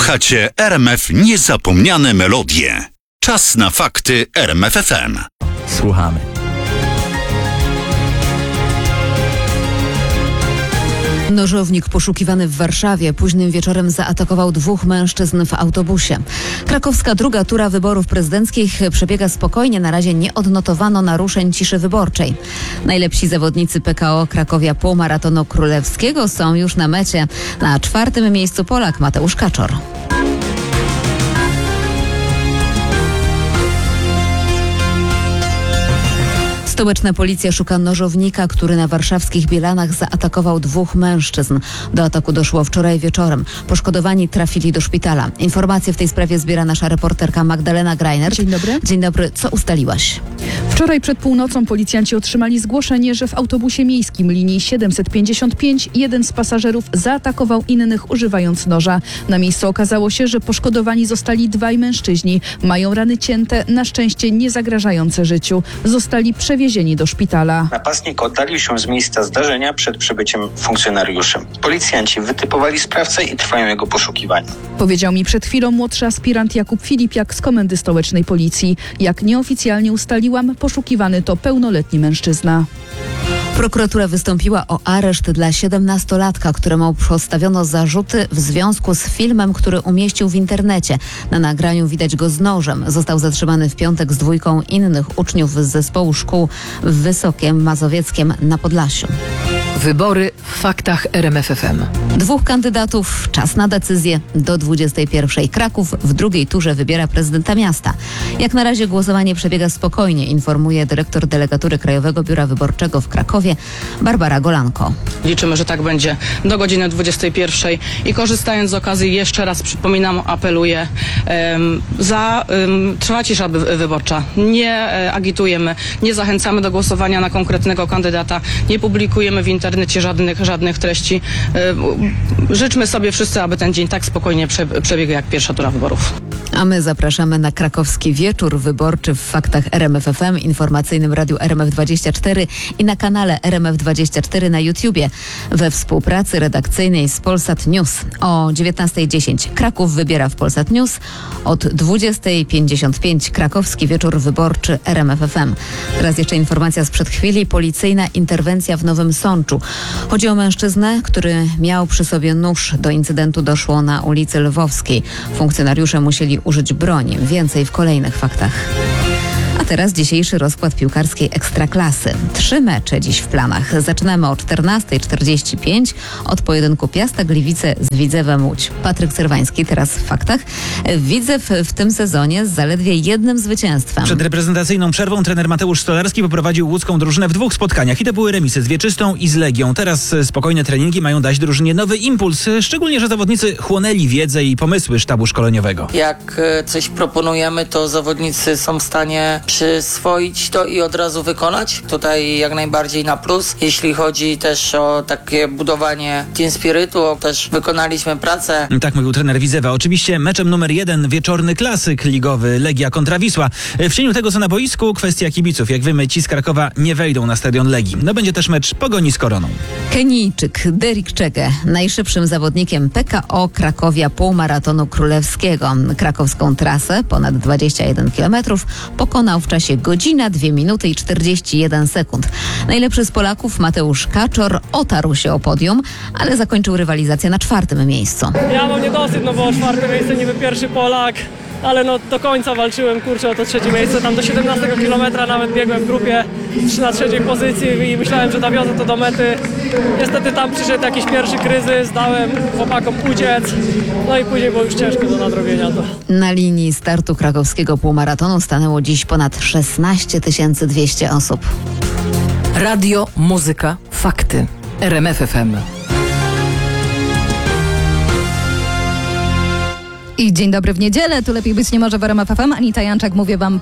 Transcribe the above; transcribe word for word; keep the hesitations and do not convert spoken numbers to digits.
Słuchacie R M F Niezapomniane melodie. Czas na fakty R M F F M. Słuchamy. Nożownik poszukiwany w Warszawie późnym wieczorem zaatakował dwóch mężczyzn w autobusie. Krakowska druga tura wyborów prezydenckich przebiega spokojnie. Na razie nie odnotowano naruszeń ciszy wyborczej. Najlepsi zawodnicy P K O Krakowia Półmaratonu Królewskiego są już na mecie. Na czwartym miejscu Polak Mateusz Kaczor. Stołeczna policja szuka nożownika, który na warszawskich Bielanach zaatakował dwóch mężczyzn. Do ataku doszło wczoraj wieczorem. Poszkodowani trafili do szpitala. Informacje w tej sprawie zbiera nasza reporterka Magdalena Greiner. Dzień dobry. Dzień dobry. Co ustaliłaś? Wczoraj przed północą policjanci otrzymali zgłoszenie, że w autobusie miejskim linii siedemset pięćdziesiąt pięć jeden z pasażerów zaatakował innych używając noża. Na miejscu okazało się, że poszkodowani zostali dwaj mężczyźni. Mają rany cięte, na szczęście nie zagrażające życiu. Zostali przewiezieni do szpitala. Napastnik oddalił się z miejsca zdarzenia przed przybyciem funkcjonariuszy. Policjanci wytypowali sprawcę i trwają jego poszukiwania. Powiedział mi przed chwilą młodszy aspirant Jakub Filipiak z Komendy Stołecznej Policji. Jak nieoficjalnie ustaliłam, poszukiwany to pełnoletni mężczyzna. Prokuratura wystąpiła o areszt dla siedemnastolatka, któremu postawiono zarzuty w związku z filmem, który umieścił w internecie. Na nagraniu widać go z nożem. Został zatrzymany w piątek z dwójką innych uczniów z zespołu szkół w Wysokiem Mazowieckiem na Podlasiu. Wybory w faktach R M F F M. Dwóch kandydatów, czas na decyzję do dwudziestej pierwszej. Kraków w drugiej turze wybiera prezydenta miasta. Jak na razie głosowanie przebiega spokojnie, informuje dyrektor delegatury Krajowego Biura Wyborczego w Krakowie Barbara Golanko. Liczymy, że tak będzie do godziny dwudziestej pierwszej i korzystając z okazji jeszcze raz przypominam, apeluję um, za um, trwa cisza wyborcza. Nie e, agitujemy, nie zachęcamy do głosowania na konkretnego kandydata, nie publikujemy w internecie żadnych, żadnych treści. E, życzmy sobie wszyscy, aby ten dzień tak spokojnie prze, przebiegł jak pierwsza tura wyborów. A my zapraszamy na krakowski wieczór wyborczy w faktach R M F F M, informacyjnym radiu R M F dwadzieścia cztery i na kanale R M F dwadzieścia cztery na YouTubie we współpracy redakcyjnej z Polsat News. O dziewiętnastej dziesięć Kraków wybiera w Polsat News, od dwudziestej pięćdziesiąt pięć krakowski wieczór wyborczy R M F F M. Teraz jeszcze informacja sprzed chwili. Policyjna interwencja w Nowym Sączu. Chodzi o mężczyznę, który miał przy sobie nóż. Do incydentu doszło na ulicy Lwowskiej. Funkcjonariusze musieli użyć broni. Więcej w kolejnych faktach. A teraz dzisiejszy rozkład piłkarskiej Ekstraklasy. Trzy mecze dziś w planach. Zaczynamy o czternastej czterdzieści pięć od pojedynku Piasta Gliwice z Widzewem Łódź. Patryk Cerwański teraz w faktach. Widzew w tym sezonie z zaledwie jednym zwycięstwem. Przed reprezentacyjną przerwą trener Mateusz Stolarski poprowadził łódzką drużynę w dwóch spotkaniach i to były remisy z Wieczystą i z Legią. Teraz spokojne treningi mają dać drużynie nowy impuls, szczególnie, że zawodnicy chłonęli wiedzę i pomysły sztabu szkoleniowego. Jak coś proponujemy, to zawodnicy są w stanie przyswoić to i od razu wykonać. Tutaj jak najbardziej na plus. Jeśli chodzi też o takie budowanie team spiritu, też wykonaliśmy pracę. Tak mówił trener Widzewa. Oczywiście meczem numer jeden wieczorny klasyk ligowy Legia kontra Wisła. W cieniu tego, co na boisku, kwestia kibiców. Jak wiemy, ci z Krakowa nie wejdą na stadion Legii. No będzie też mecz Pogoni z Koroną. Kenijczyk Derek Czege, najszybszym zawodnikiem P K O Krakowia Półmaratonu Królewskiego. Krakowską trasę, ponad dwadzieścia jeden kilometrów, pokonał w czasie godzina, dwie minuty i czterdzieści jeden sekund. Najlepszy z Polaków Mateusz Kaczor otarł się o podium, ale zakończył rywalizację na czwartym miejscu. Ja mam niedosyt, no bo czwarte miejsce niby pierwszy Polak, ale no do końca walczyłem, kurczę, o to trzecie miejsce. Tam do siedemnastego kilometra nawet biegłem w grupie na trzeciej pozycji i myślałem, że dowiozę to do mety. Niestety tam przyszedł jakiś pierwszy kryzys, dałem chłopakom uciec, no i później było już ciężko do nadrobienia to. Na linii startu krakowskiego półmaratonu stanęło dziś ponad szesnaście tysięcy dwieście osób. Radio, muzyka, fakty. R M F F M. I dzień dobry w niedzielę. Tu lepiej być nie może w R M F F M. Anita Janczak, mówię wam